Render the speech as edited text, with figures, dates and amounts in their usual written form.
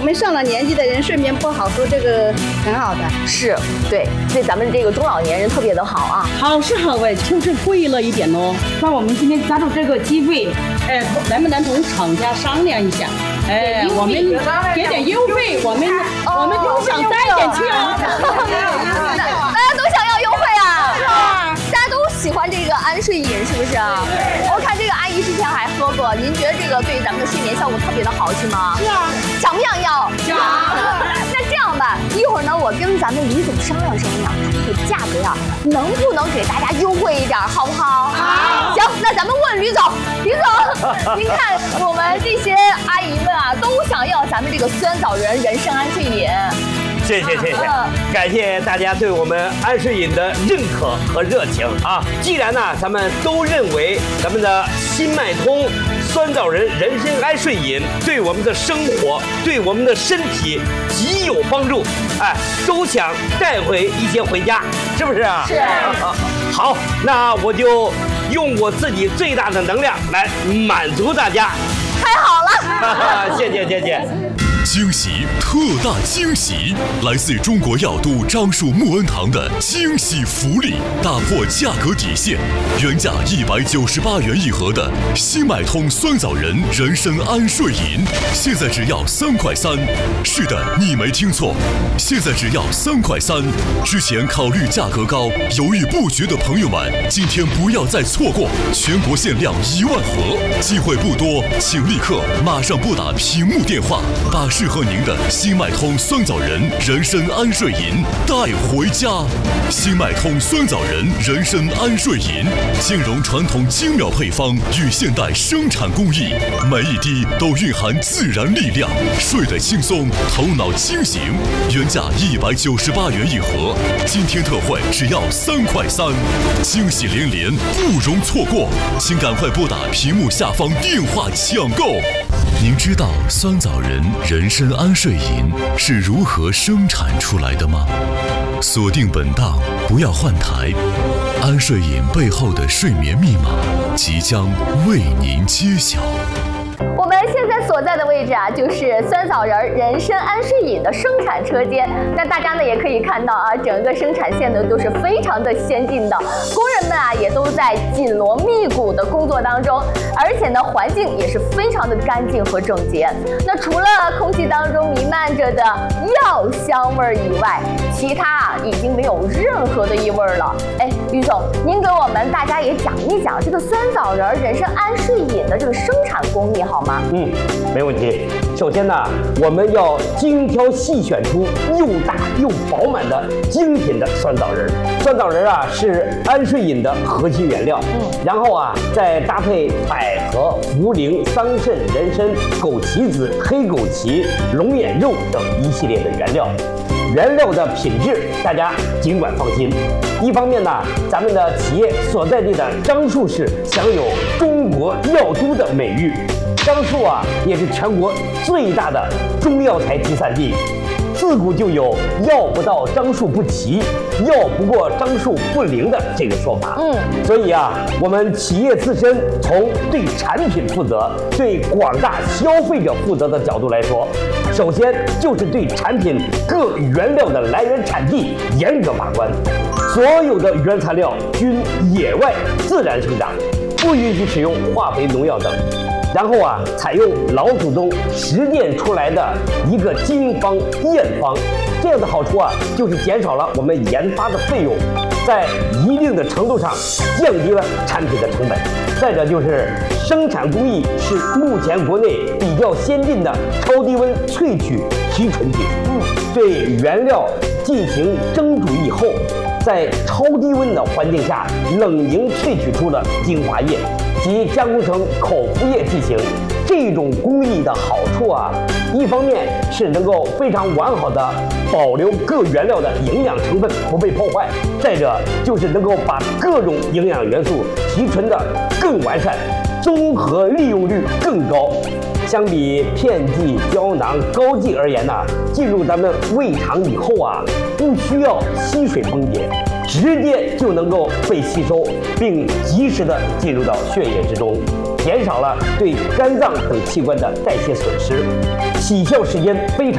们上了年纪的人睡眠不好，喝这个很好的。 是，对咱们这个中老年人特别的好啊。 好是好哎，就是贵了一点哦。那我们今天抓住这个机会，能不能同厂家商量一下？我们给点优惠，我们都想带一点去啊。 大家都想要优惠啊！是啊，大家都喜欢这个安睡饮，是不是啊？我看这个阿姨之前还喝过，您觉得这个对咱们的睡眠效果特别的好，是吗？ 是啊。 想不想要？ 想。 那这样吧，一会儿呢，我跟咱们李总商量商量，看这个价格呀，能不能给大家优惠一点，好不好？好。行，那咱们问吕总，李总，您看我们这些阿姨们啊，都想要咱们这个酸枣仁人参安睡饮。 谢谢，感谢大家对我们安睡饮的认可和热情啊！既然呢，咱们都认为咱们的新脉通酸枣仁人参安睡饮对我们的生活、对我们的身体极有帮助，都想带回一些回家，是不是啊？ 是。 好，那我就用我自己最大的能量来满足大家。 太好了！ 谢谢。 惊喜，特大惊喜！来自中国药都樟树木恩堂的惊喜福利，打破价格底线，原价198元一盒的新脉通酸枣仁人参安睡饮，现在只要3块3。是的，你没听错，现在只要3块3。之前考虑价格高，犹豫不决的朋友们，今天不要再错过，全国限量1万盒，机会不多，请立刻马上拨打屏幕电话，把适合您的新脉通酸枣仁人参安睡饮带回家。新脉通酸枣仁人参安睡饮兼容传统精妙配方与现代生产工艺，每一滴都蕴含自然力量，睡得轻松，头脑清醒。原价198元一盒，今天特惠只要3块3，惊喜连连，不容错过，请赶快拨打屏幕下方电话抢购。您知道酸枣仁人参安睡饮是如何生产出来的吗？锁定本档，不要换台，安睡饮背后的睡眠密码即将为您揭晓。 我们现在所在的位置啊，就是酸枣仁人参安睡饮的生产车间。那大家呢也可以看到啊，整个生产线呢都是非常的先进的，工人们啊也都在紧锣密鼓的工作当中，而且呢环境也是非常的干净和整洁。那除了空气当中弥漫着的药香味以外，其他啊已经没有任何的异味了。吕总，您给我们大家也讲一讲这个酸枣仁人参安睡饮的这个生产工艺好吗？ 没问题。首先呢，我们要精挑细选出又大又饱满的精品的酸枣仁。酸枣仁啊是安睡饮的核心原料，然后啊再搭配百合、茯苓、桑葚、人参、枸杞子、黑枸杞、龙眼肉等一系列的原料。原料的品质大家尽管放心。一方面呢，咱们的企业所在地的樟树市享有中国药都的美誉，樟树啊也是全国最大的中药材集散地。自古就有药不到樟树不齐，药不过樟树不灵的这个说法。所以啊，我们企业自身从对产品负责、对广大消费者负责的角度来说，首先就是对产品各原料的来源产地严格把关，所有的原材料均野外自然生长，不允许使用化肥、农药等。然后啊，采用老祖宗实践出来的一个经方验方，这样的好处啊，就是减少了我们研发的费用，在一定的程度上降低了产品的成本。再者就是生产工艺是目前国内比较先进的超低温萃取提纯技术，对原料进行蒸煮以后，在超低温的环境下冷凝萃取出了精华液，及加工成口服液进行。这种工艺的好处啊，一方面是能够非常完好的保留各原料的营养成分不被破坏，再者就是能够把各种营养元素提纯的更完善，综合利用率更高。相比片剂、胶囊、膏剂而言呢，进入咱们胃肠以后啊，不需要吸水崩解，直接就能够被吸收，并及时的进入到血液之中，减少了对肝脏等器官的代谢损失，起效时间非常